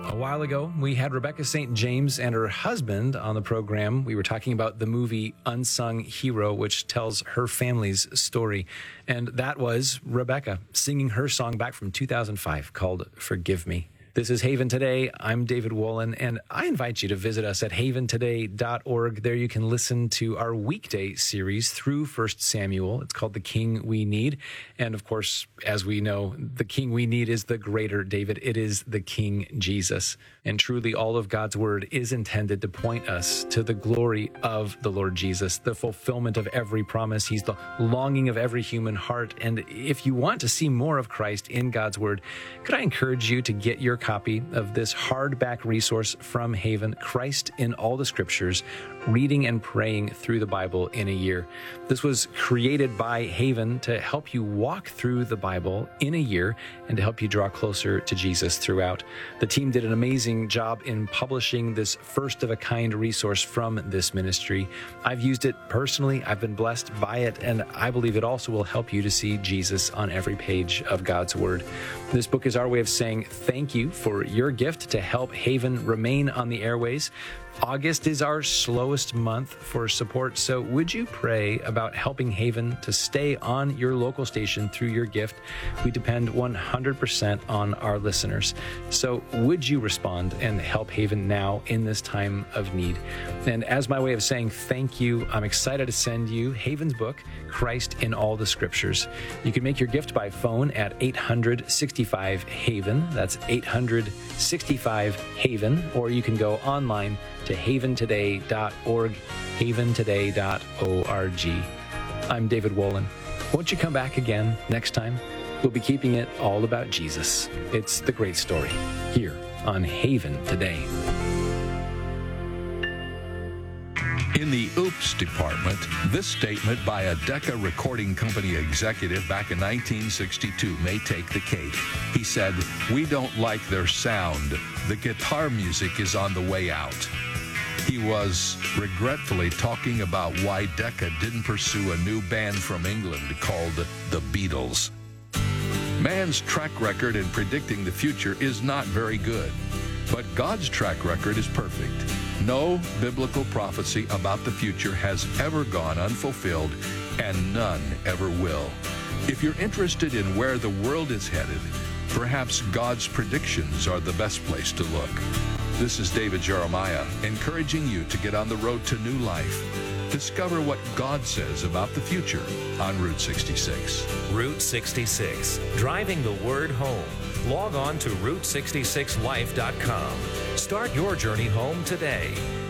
A while ago, we had Rebecca St. James and her husband on the program. We were talking about the movie Unsung Hero, which tells her family's story. And that was Rebecca singing her song back from 2005 called Forgive Me. This is Haven Today. I'm David Wolin, and I invite you to visit us at haventoday.org. There you can listen to our weekday series through 1 Samuel. It's called The King We Need. And of course, as we know, the King we need is the greater David. It is the King Jesus. And truly, all of God's word is intended to point us to the glory of the Lord Jesus, the fulfillment of every promise. He's the longing of every human heart. And if you want to see more of Christ in God's word, could I encourage you to get your copy of this hardback resource from Haven, Christ in All the Scriptures, Reading and Praying Through the Bible in a Year. This was created by Haven to help you walk through the Bible in a year and to help you draw closer to Jesus throughout. The team did an amazing job in publishing this first-of-a-kind resource from this ministry. I've used it personally. I've been blessed by it, and I believe it also will help you to see Jesus on every page of God's Word. This book is our way of saying thank you for your gift to help Haven remain on the airways. August is our slowest month for support, so would you pray about helping Haven to stay on your local station through your gift? We depend 100% on our listeners. So would you respond and help Haven now in this time of need? And as my way of saying thank you, I'm excited to send you Haven's book, Christ in All the Scriptures. You can make your gift by phone at 865-HAVEN. That's 865-HAVEN. Or you can go online to haventoday.org, haventoday.org. I'm David Wolin. Won't you come back again next time? We'll be keeping it all about Jesus. It's the great story here on Haven Today. In the Oops department, this statement by a Decca Recording Company executive back in 1962 may take the cake. He said, "We don't like their sound. The guitar music is on the way out." He was regretfully talking about why Decca didn't pursue a new band from England called the Beatles. Man's track record in predicting the future is not very good, but God's track record is perfect. No biblical prophecy about the future has ever gone unfulfilled, and none ever will. If you're interested in where the world is headed, perhaps God's predictions are the best place to look. This is David Jeremiah, encouraging you to get on the road to new life. Discover what God says about the future on Route 66. Route 66, driving the word home. Log on to Route66Life.com. Start your journey home today.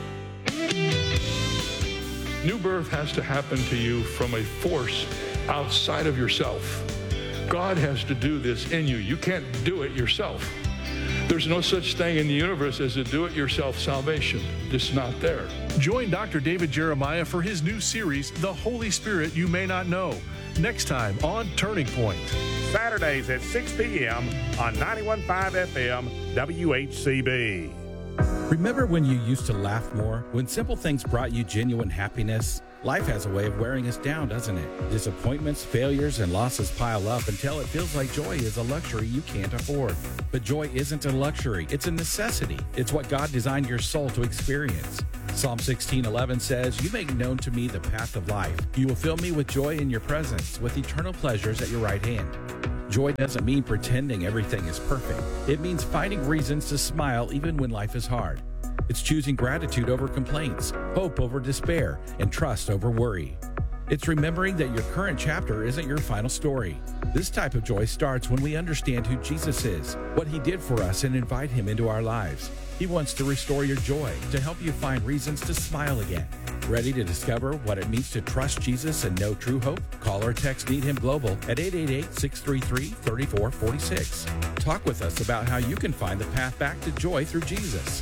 New birth has to happen to you from a force outside of yourself. God has to do this in you. You can't do it yourself. There's no such thing in the universe as a do-it-yourself salvation. It's not there. Join Dr. David Jeremiah for his new series, The Holy Spirit You May Not Know, next time on Turning Point. Saturdays at 6 p.m. on 91.5 FM WHCB. Remember when you used to laugh more? When simple things brought you genuine happiness? Life has a way of wearing us down, doesn't it? Disappointments, failures, and losses pile up until it feels like joy is a luxury you can't afford. But joy isn't a luxury, it's a necessity. It's what God designed your soul to experience. Psalm 16:11 says, "You make known to me the path of life. You will fill me with joy in your presence, with eternal pleasures at your right hand." Joy doesn't mean pretending everything is perfect. It means finding reasons to smile even when life is hard. It's choosing gratitude over complaints, hope over despair, and trust over worry. It's remembering that your current chapter isn't your final story. This type of joy starts when we understand who Jesus is, what he did for us, and invite him into our lives. He wants to restore your joy, to help you find reasons to smile again. Ready to discover what it means to trust Jesus and know true hope? Call or text Need Him Global at 888-633-3446. Talk with us about how you can find the path back to joy through Jesus.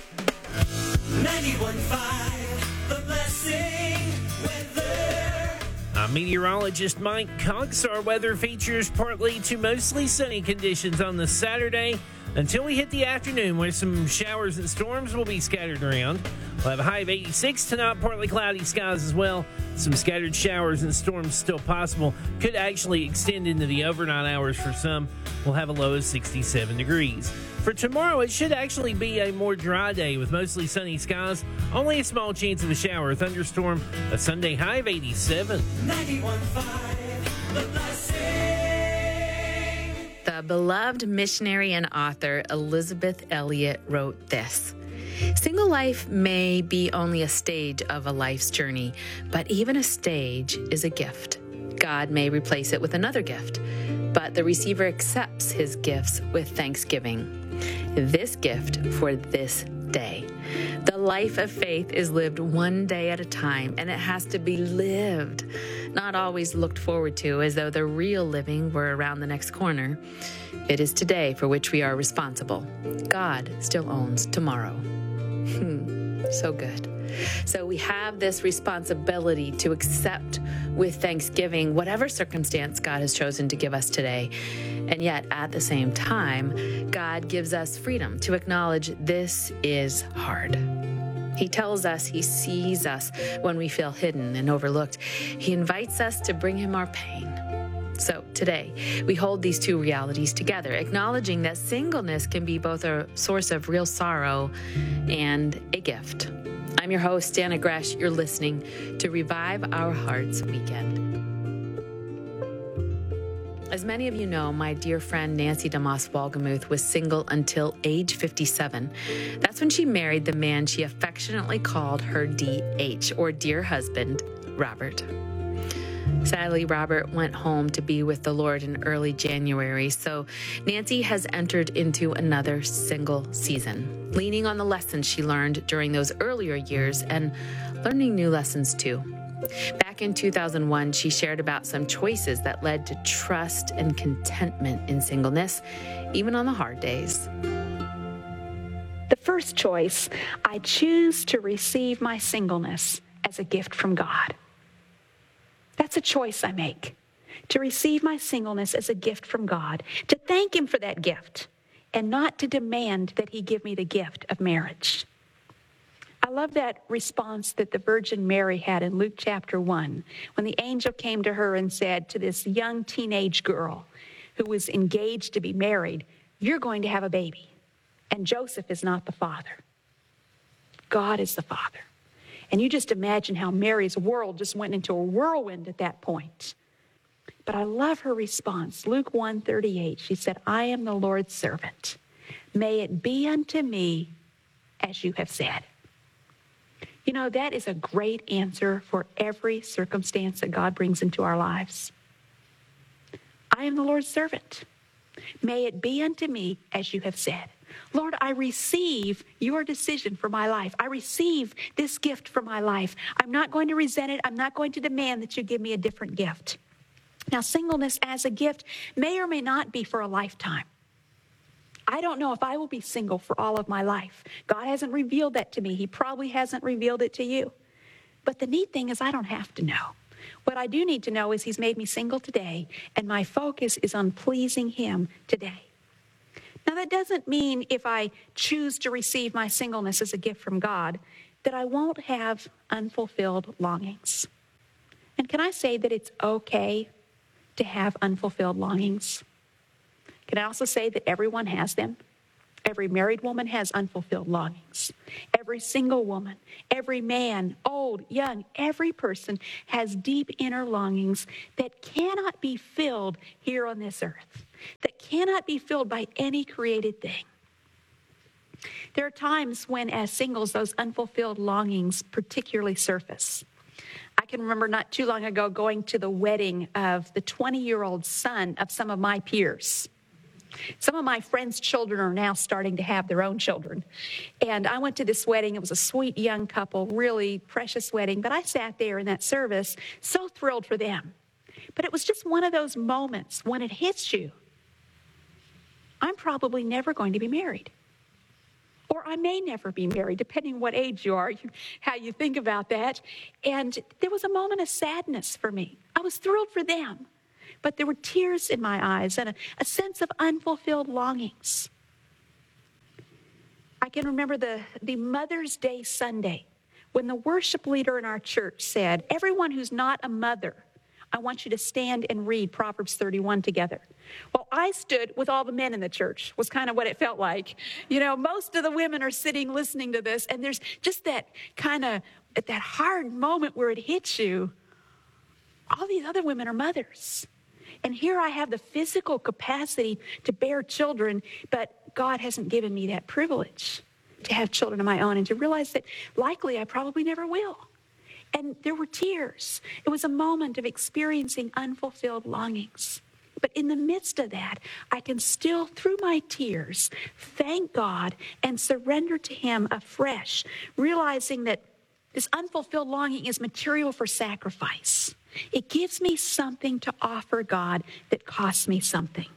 91.5, The Blessing Weather. I'm meteorologist Mike Cox. Our weather features partly to mostly sunny conditions on the Saturday until we hit the afternoon, where some showers and storms will be scattered around. We'll have a high of 86 tonight, partly cloudy skies as well. Some scattered showers and storms still possible. Could actually extend into the overnight hours for some. We'll have a low of 67 degrees. For tomorrow, it should actually be a more dry day with mostly sunny skies. Only a small chance of a shower or thunderstorm. A Sunday high of 87. 91.5 The Blessing. The beloved missionary and author Elizabeth Elliot wrote this. Single life may be only a stage of a life's journey, but even a stage is a gift. God may replace it with another gift, but the receiver accepts his gifts with thanksgiving. This gift for this day. The life of faith is lived one day at a time, and it has to be lived, not always looked forward to as though the real living were around the next corner. It is today for which we are responsible. God still owns tomorrow. So good. So we have this responsibility to accept with thanksgiving whatever circumstance God has chosen to give us today. And yet, at the same time, God gives us freedom to acknowledge this is hard. He tells us he sees us when we feel hidden and overlooked. He invites us to bring him our pain. So today, we hold these two realities together, acknowledging that singleness can be both a source of real sorrow and a gift. I'm your host, Dana Gresh. You're listening to Revive Our Hearts Weekend. As many of you know, my dear friend Nancy DeMoss Wolgemuth was single until age 57. That's when she married the man she affectionately called her DH, or dear husband, Robert. Sadly, Robert went home to be with the Lord in early January, so Nancy has entered into another single season, leaning on the lessons she learned during those earlier years and learning new lessons too. Back in 2001, she shared about some choices that led to trust and contentment in singleness, even on the hard days. The first choice, I choose to receive my singleness as a gift from God. That's a choice I make, to receive my singleness as a gift from God, to thank him for that gift, and not to demand that he give me the gift of marriage. I love that response that the Virgin Mary had in Luke chapter 1, when the angel came to her and said to this young teenage girl who was engaged to be married, you're going to have a baby, and Joseph is not the father. God is the father. And you just imagine how Mary's world just went into a whirlwind at that point. But I love her response. Luke 1:38, she said, I am the Lord's servant. May it be unto me as you have said. You know, that is a great answer for every circumstance that God brings into our lives. I am the Lord's servant. May it be unto me as you have said. Lord, I receive your decision for my life. I receive this gift for my life. I'm not going to resent it. I'm not going to demand that you give me a different gift. Now, singleness as a gift may or may not be for a lifetime. I don't know if I will be single for all of my life. God hasn't revealed that to me. He probably hasn't revealed it to you. But the neat thing is I don't have to know. What I do need to know is he's made me single today, and my focus is on pleasing him today. Now, that doesn't mean if I choose to receive my singleness as a gift from God, that I won't have unfulfilled longings. And can I say that it's okay to have unfulfilled longings? Can I also say that everyone has them? Every married woman has unfulfilled longings. Every single woman, every man, old, young, every person has deep inner longings that cannot be filled here on this earth, that cannot be filled by any created thing. There are times when, as singles, those unfulfilled longings particularly surface. I can remember not too long ago going to the wedding of the 20-year-old son of some of my peers. Some of my friends' children are now starting to have their own children. And I went to this wedding. It was a sweet young couple, really precious wedding. But I sat there in that service, so thrilled for them. But it was just one of those moments when it hits you. I'm probably never going to be married. Or I may never be married, depending what age you are, how you think about that. And there was a moment of sadness for me. I was thrilled for them. But there were tears in my eyes and a sense of unfulfilled longings. I can remember the Mother's Day Sunday when the worship leader in our church said, everyone who's not a mother, I want you to stand and read Proverbs 31 together. Well, I stood with all the men in the church, was kind of what it felt like. You know, most of the women are sitting listening to this, and there's just that kind of, that hard moment where it hits you. All these other women are mothers. And here I have the physical capacity to bear children, but God hasn't given me that privilege to have children of my own and to realize that likely I probably never will. And there were tears. It was a moment of experiencing unfulfilled longings. But in the midst of that, I can still, through my tears, thank God and surrender to Him afresh, realizing that this unfulfilled longing is material for sacrifice. It gives me something to offer God that costs me something.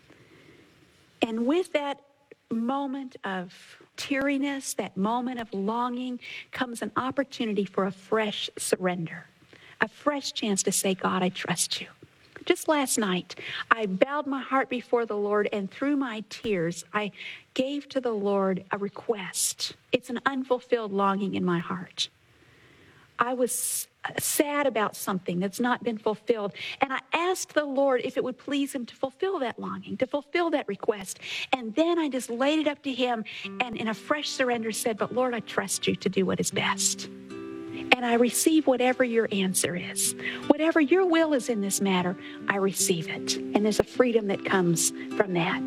And with that moment of teariness, that moment of longing, comes an opportunity for a fresh surrender, a fresh chance to say, God, I trust you. Just last night, I bowed my heart before the Lord, and through my tears, I gave to the Lord a request. It's an unfulfilled longing in my heart. I was sad about something that's not been fulfilled. And I asked the Lord if it would please Him to fulfill that longing, to fulfill that request. And then I just laid it up to Him and in a fresh surrender said, but Lord, I trust you to do what is best. And I receive whatever your answer is. Whatever your will is in this matter, I receive it. And there's a freedom that comes from that.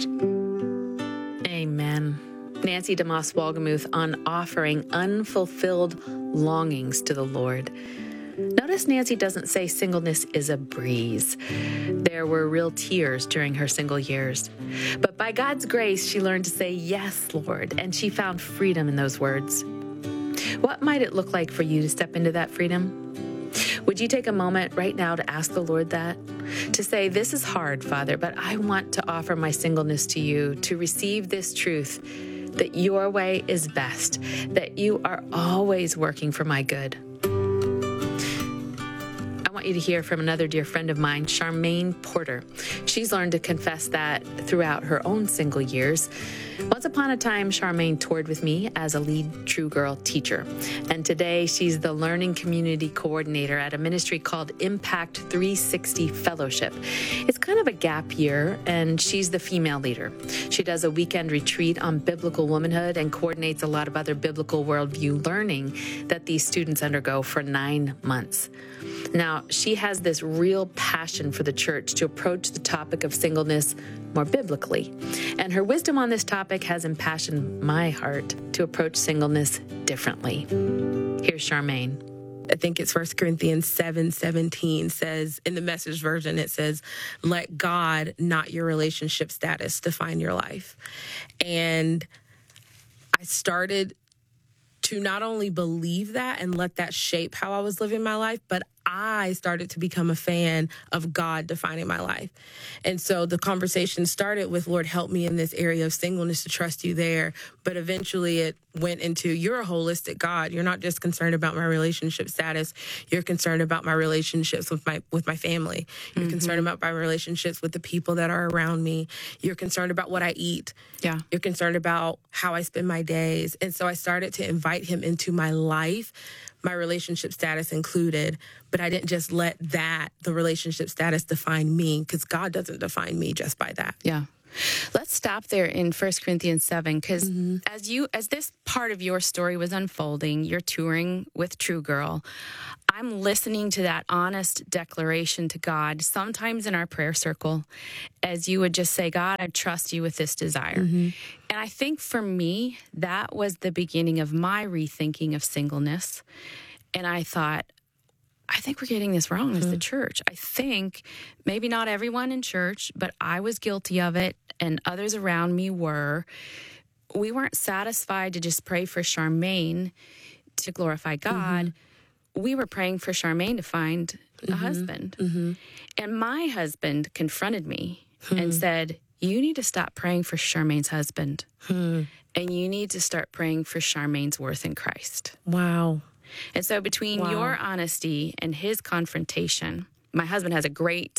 Amen. Nancy DeMoss Wolgemuth on offering unfulfilled longings to the Lord. Notice Nancy doesn't say singleness is a breeze. There were real tears during her single years. But by God's grace, she learned to say, yes, Lord, and she found freedom in those words. What might it look like for you to step into that freedom? Would you take a moment right now to ask the Lord that? To say, this is hard, Father, but I want to offer my singleness to you, to receive this truth that your way is best, that you are always working for my good. I want you to hear from another dear friend of mine, Charmaine Porter. She's learned to confess that throughout her own single years. Once upon a time, Charmaine toured with me as a lead True Girl teacher. And today, she's the learning community coordinator at a ministry called Impact 360 Fellowship. It's kind of a gap year, and she's the female leader. She does a weekend retreat on biblical womanhood and coordinates a lot of other biblical worldview learning that these students undergo for 9 months. Now, she has this real passion for the church to approach the topic of singleness more biblically. And her wisdom on this topic has impassioned my heart to approach singleness differently. Here's Charmaine. I think it's 1 Corinthians 7:17 says, in the Message version, it says, let God, not your relationship status, define your life. And I started to not only believe that and let that shape how I was living my life, but I started to become a fan of God defining my life. And so the conversation started with, Lord, help me in this area of singleness to trust you there. But eventually it went into, you're a holistic God. You're not just concerned about my relationship status. You're concerned about my relationships with my family. You're concerned about my relationships with the people that are around me. You're concerned about what I eat. Yeah. You're concerned about how I spend my days. And so I started to invite him into my life, my relationship status included, but I didn't just let the relationship status define me, because God doesn't define me just by that. Yeah. Let's stop there in 1 Corinthians 7, because as this part of your story was unfolding, you're touring with True Girl, I'm listening to that honest declaration to God, sometimes in our prayer circle, as you would just say, God, I trust you with this desire. And I think for me, that was the beginning of my rethinking of singleness. And I thought, I think we're getting this wrong as the church. I think maybe not everyone in church, but I was guilty of it, and others around me were. We weren't satisfied to just pray for Charmaine to glorify God. We were praying for Charmaine to find a husband. And my husband confronted me and said, you need to stop praying for Charmaine's husband. And you need to start praying for Charmaine's worth in Christ. Wow. And so between your honesty and his confrontation, my husband has a great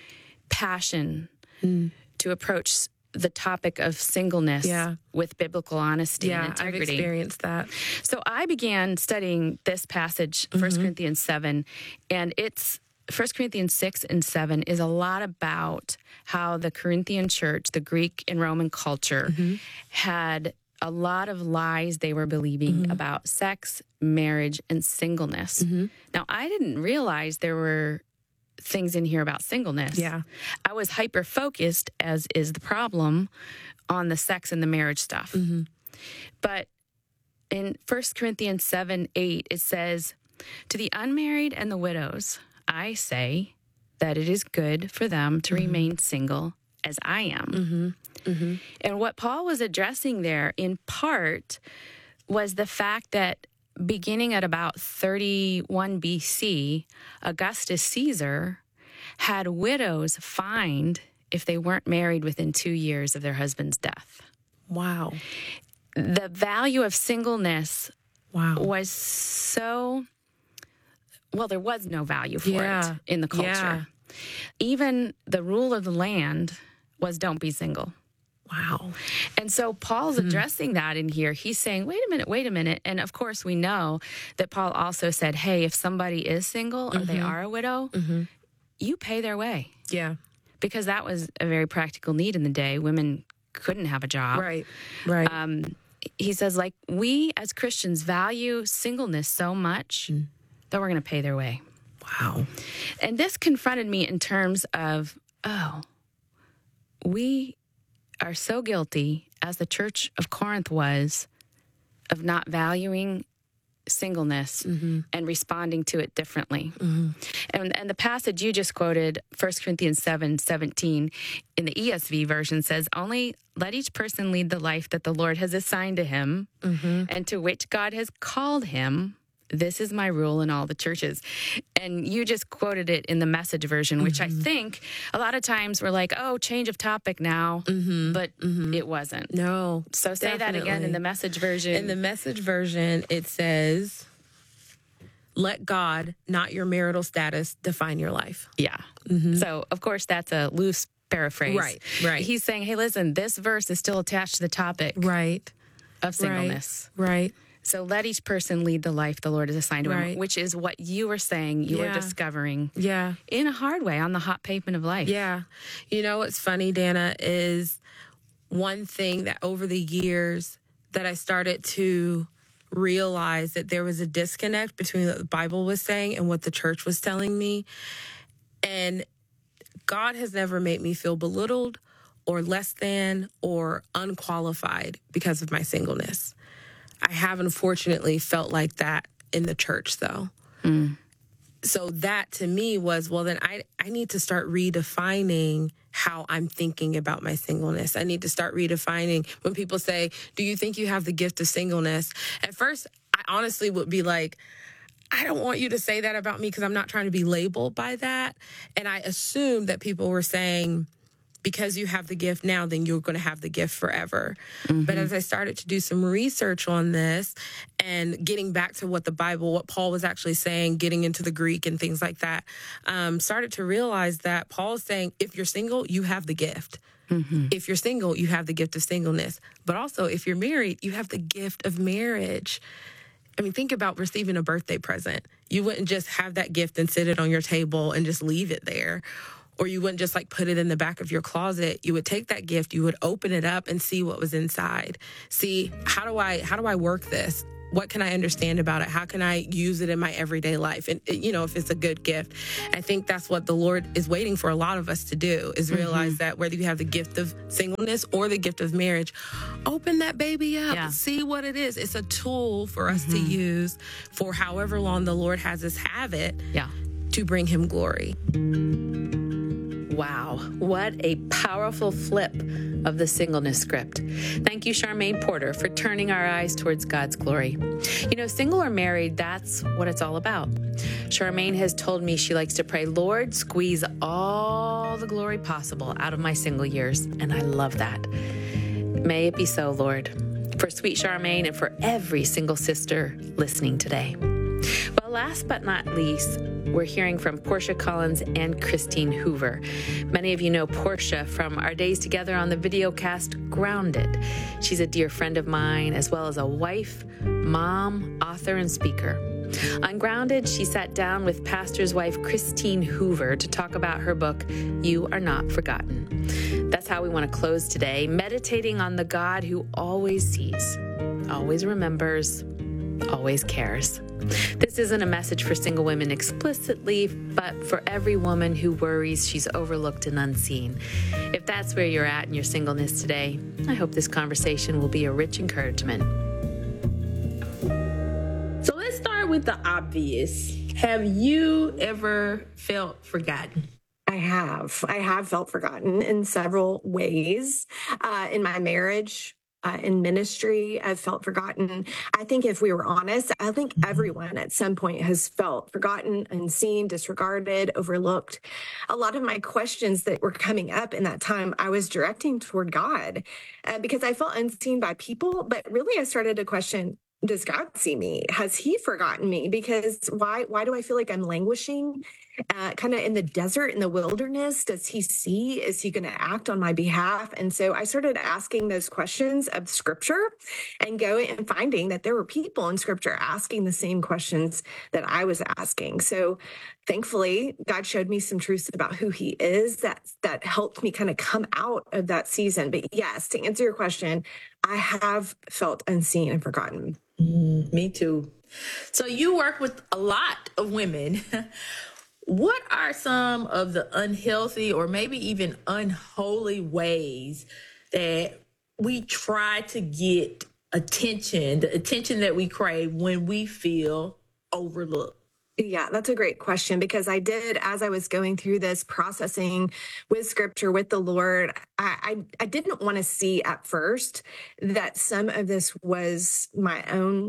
passion to approach the topic of singleness with biblical honesty and integrity. I've experienced that. So I began studying this passage, 1 Corinthians 7, and it's 1 Corinthians 6 and 7 is a lot about how the Corinthian church, the Greek and Roman culture, had a lot of lies they were believing about sex, marriage, and singleness. Now, I didn't realize there were things in here about singleness. Yeah. I was hyper-focused, as is the problem, on the sex and the marriage stuff. But in 1 Corinthians 7:8, it says, "To the unmarried and the widows, I say that it is good for them to remain single as I am." And what Paul was addressing there, in part, was the fact that beginning at about 31 BC, Augustus Caesar had widows fined if they weren't married within 2 years of their husband's death. Wow. The value of singleness was so... Well, there was no value for it in the culture. Even the rule of the land was don't be single. Wow. And so Paul's addressing that in here. He's saying, wait a minute. And of course, we know that Paul also said, hey, if somebody is single or they are a widow, you pay their way. Yeah. Because that was a very practical need in the day. Women couldn't have a job. Right. He says, like, we as Christians value singleness so much that we're going to pay their way. Wow. And this confronted me in terms of, we are so guilty, as the church of Corinth was, of not valuing singleness and responding to it differently. And the passage you just quoted, 1 Corinthians 7:17, in the ESV version says, "Only let each person lead the life that the Lord has assigned to him and to which God has called him. This is my rule in all the churches." And you just quoted it in the Message version, which I think a lot of times we're like, oh, change of topic now, but it wasn't. No. So say that again in the Message version. In the Message version, it says, "Let God, not your marital status, define your life." Yeah. So, of course, that's a loose paraphrase. Right. He's saying, hey, listen, this verse is still attached to the topic of singleness. Right. So let each person lead the life the Lord has assigned to him, which is what you were saying you were discovering in a hard way on the hot pavement of life. Yeah. You know what's funny, Dana, is one thing that over the years that I started to realize that there was a disconnect between what the Bible was saying and what the church was telling me. And God has never made me feel belittled or less than or unqualified because of my singleness. I have unfortunately felt like that in the church, though. So that to me was, well, then I need to start redefining how I'm thinking about my singleness. I need to start redefining when people say, do you think you have the gift of singleness? At first, I honestly would be like, I don't want you to say that about me because I'm not trying to be labeled by that. And I assumed that people were saying, because you have the gift now, then you're going to have the gift forever. But as I started to do some research on this and getting back to what the Bible, what Paul was actually saying, getting into the Greek and things like that, started to realize that Paul is saying, if you're single, you have the gift. If you're single, you have the gift of singleness. But also, if you're married, you have the gift of marriage. I mean, think about receiving a birthday present. You wouldn't just have that gift and sit it on your table and just leave it there. Or you wouldn't just like put it in the back of your closet. You would take that gift, you would open it up and see what was inside. See, how do I work this? What can I understand about it? How can I use it in my everyday life? And, you know, if it's a good gift. I think that's what the Lord is waiting for a lot of us to do, is realize that whether you have the gift of singleness or the gift of marriage, open that baby up, see what it is. It's a tool for us to use for however long the Lord has us have it to bring him glory. Wow, what a powerful flip of the singleness script. Thank you, Charmaine Porter, for turning our eyes towards God's glory. You know, single or married, that's what it's all about. Charmaine has told me she likes to pray, Lord, squeeze all the glory possible out of my single years, and I love that. May it be so, Lord, for sweet Charmaine and for every single sister listening today. Well, last but not least, we're hearing from Portia Collins and Christine Hoover. Many of you know Portia from our days together on the videocast Grounded. She's a dear friend of mine, as well as a wife, mom, author, and speaker. On Grounded, she sat down with pastor's wife Christine Hoover to talk about her book, You Are Not Forgotten. That's how we want to close today, meditating on the God who always sees, always remembers, always cares. This isn't a message for single women explicitly, but for every woman who worries she's overlooked and unseen. If that's where you're at in your singleness today, I hope this conversation will be a rich encouragement. So let's start with the obvious. Have you ever felt forgotten? I have felt forgotten in several ways. In my marriage, in ministry, I've felt forgotten. I think if we were honest, I think everyone at some point has felt forgotten, unseen, disregarded, overlooked. A lot of my questions that were coming up in that time, I was directing toward God because I felt unseen by people. But really, I started to question, does God see me? Has he forgotten me? Because why do I feel like I'm languishing kind of in the desert, in the wilderness? Does he see? Is he going to act on my behalf? And so I started asking those questions of scripture and going and finding that there were people in scripture asking the same questions that I was asking. So thankfully, God showed me some truths about who he is that helped me kind of come out of that season. But yes, to answer your question, I have felt unseen and forgotten. Me too. So you work with a lot of women. What are some of the unhealthy or maybe even unholy ways that we try to get attention, the attention that we crave when we feel overlooked? Yeah, that's a great question, because I did, as I was going through this processing with scripture, with the Lord, I didn't want to see at first that some of this was my own.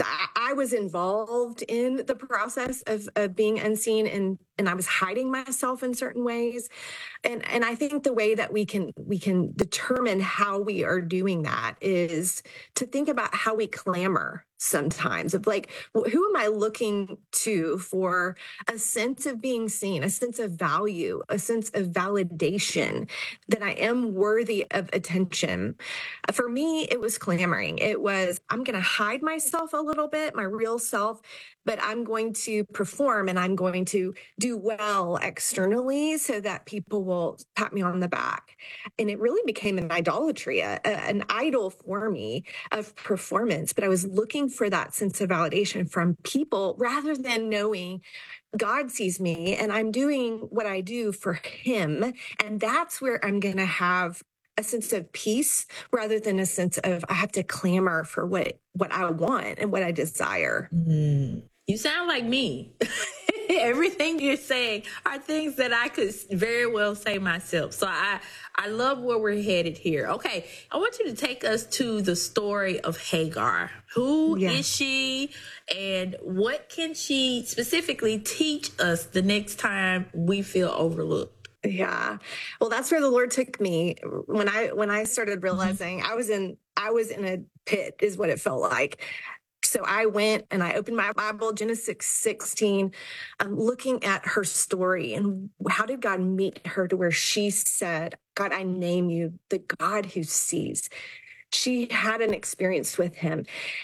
I was involved in the process of being unseen, and I was hiding myself in certain ways. And I think the way that we can determine how we are doing that is to think about how we clamor sometimes, of like, who am I looking to for a sense of being seen, a sense of value, a sense of validation, that I am worthy of attention. For me, it was clamoring. It was, I'm going to hide myself a little bit, my real self, but I'm going to perform and I'm going to do well externally so that people will pat me on the back. And it really became an idolatry, an idol for me of performance. But I was looking for that sense of validation from people rather than knowing God sees me and I'm doing what I do for him. And that's where I'm going to have a sense of peace rather than a sense of I have to clamor for what I want and what I desire. Mm. You sound like me. Everything you're saying are things that I could very well say myself. So I love where we're headed here. Okay, I want you to take us to the story of Hagar. Who is she, and what can she specifically teach us the next time we feel overlooked? Yeah. Well, that's where the Lord took me when I started realizing I was in a pit, is what it felt like. So I went and I opened my Bible, Genesis 16, looking at her story and how did God meet her to where she said, God, I name you the God who sees. She had an experience with him.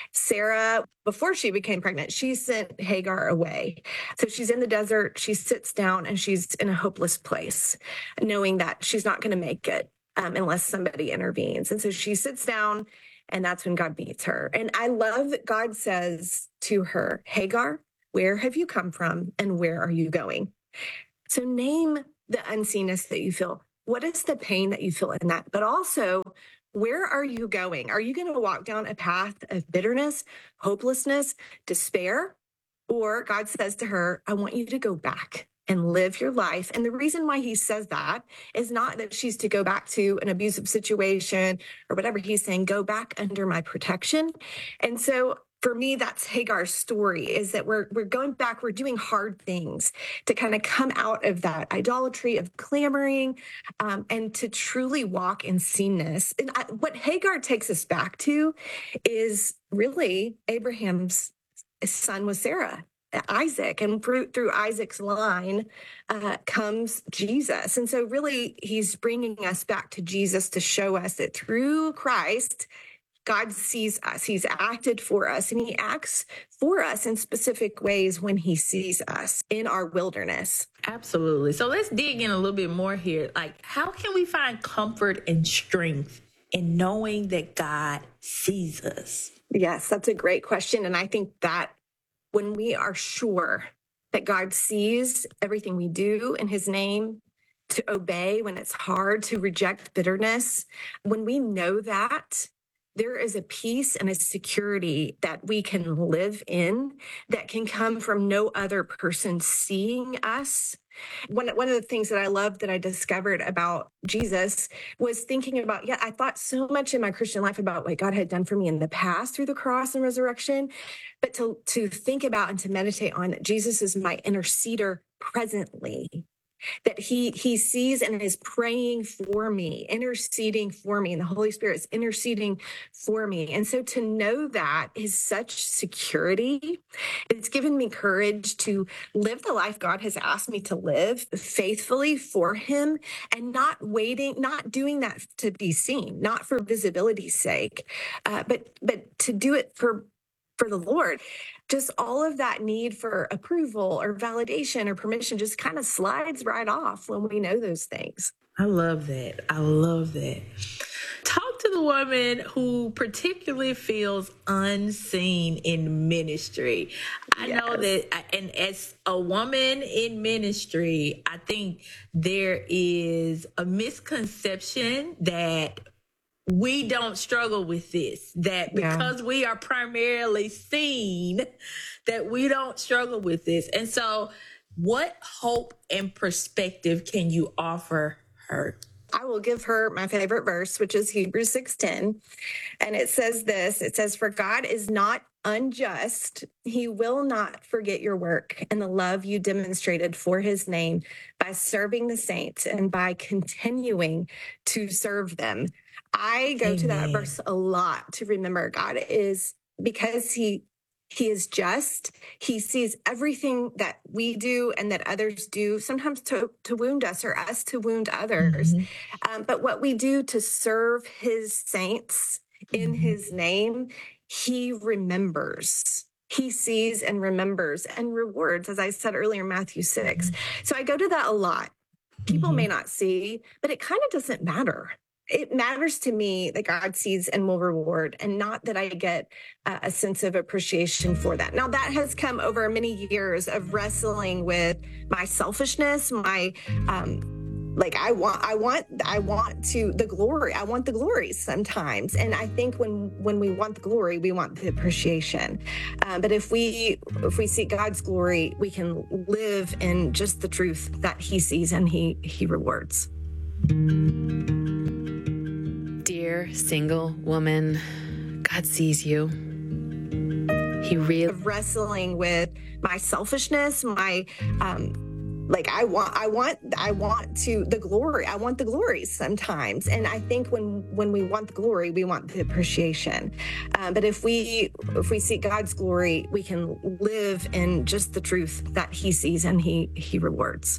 Sarah, before she became pregnant, she sent Hagar away. So she's in the desert, she sits down and she's in a hopeless place, knowing that she's not going to make it unless somebody intervenes. And so she sits down, and that's when God meets her. And I love that God says to her, Hagar, where have you come from and where are you going? So name the unseenness that you feel. What is the pain that you feel in that? But also, where are you going? Are you going to walk down a path of bitterness, hopelessness, despair? Or God says to her, I want you to go back and live your life. And the reason why he says that is not that she's to go back to an abusive situation or whatever. He's saying, go back under my protection. And so for me, that's Hagar's story, is that we're going back, we're doing hard things to kind of come out of that idolatry of clamoring and to truly walk in seenness. And what Hagar takes us back to is really Abraham's son was Sarah. Isaac, and through Isaac's line comes Jesus. And so really he's bringing us back to Jesus to show us that through Christ, God sees us. He's acted for us, and he acts for us in specific ways when he sees us in our wilderness. Absolutely. So let's dig in a little bit more here. Like, how can we find comfort and strength in knowing that God sees us? Yes, that's a great question. And I think that when we are sure that God sees everything we do in his name, to obey when it's hard, to reject bitterness, when we know that, there is a peace and a security that we can live in that can come from no other person seeing us. One of the things that I loved that I discovered about Jesus was thinking about, I thought so much in my Christian life about what God had done for me in the past through the cross and resurrection, but to think about and to meditate on that Jesus is my interceder presently. That he sees and is praying for me, interceding for me, and the Holy Spirit is interceding for me. And so to know that is such security. It's given me courage to live the life God has asked me to live faithfully for him, and not doing that to be seen, not for visibility's sake, but to do it for the Lord. Just all of that need for approval or validation or permission just kind of slides right off when we know those things. I love that. I love that. Talk to the woman who particularly feels unseen in ministry. I know that, and as a woman in ministry, I think there is a misconception that we don't struggle with this, that because we are primarily seen, that we don't struggle with this. And so what hope and perspective can you offer her? I will give her my favorite verse, which is Hebrews 6:10. And it says this, it says, "For God is not unjust. He will not forget your work and the love you demonstrated for his name by serving the saints and by continuing to serve them." I go to that verse a lot to remember God is, because he is just. He sees everything that we do and that others do, sometimes to wound us or us to wound others. But what we do to serve his saints in his name, he remembers. He sees and remembers and rewards, as I said earlier, Matthew 6. So I go to that a lot. People may not see, but it kind of doesn't matter. It matters to me that God sees and will reward, and not that I get a sense of appreciation for that. Now, that has come over many years of wrestling with my selfishness, my I want the glory. I want the glory sometimes, and I think when we want the glory, we want the appreciation. But if we seek God's glory, we can live in just the truth that He sees and He rewards. Dear single woman, God sees you. He really wrestling with my selfishness, my I want the glory. I want the glory sometimes, and I think when we want the glory, we want the appreciation. But if we seek God's glory, we can live in just the truth that He sees and He rewards.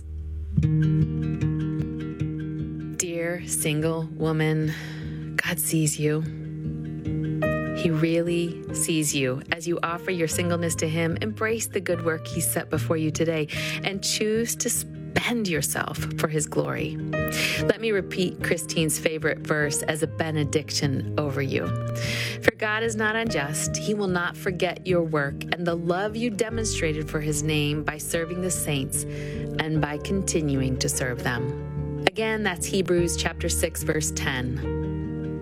Dear single woman, God sees you. He really sees you. As you offer your singleness to Him, embrace the good work He set before you today and choose to spend yourself for His glory. Let me repeat Christine's favorite verse as a benediction over you. For God is not unjust. He will not forget your work and the love you demonstrated for His name by serving the saints and by continuing to serve them. Again, that's Hebrews chapter 6, verse 10.